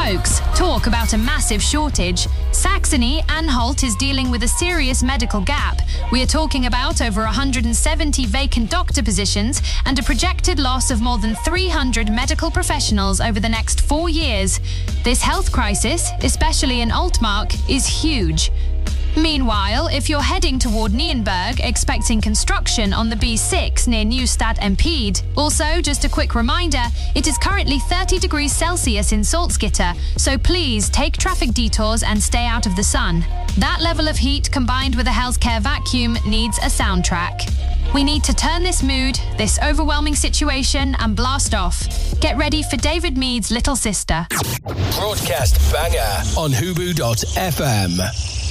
Folks, talk about a massive shortage. Saxony-Anhalt is dealing with a serious medical gap. We are talking about over 170 vacant doctor positions and a projected loss of more than 300 medical professionals over the next 4 years. This health crisis, especially in Altmark, is huge. Meanwhile, if you're heading toward Nienberg, expecting construction on the B6 near Neustadt Empede. Also, just a quick reminder, it is currently 30 degrees Celsius in Salzgitter, so please take traffic detours and stay out of the sun. That level of heat combined with a healthcare vacuum needs a soundtrack. We need to turn this mood, this overwhelming situation, and blast off. Get ready for David Mead's Little Sister. Broadcast banger on Hubu.fm.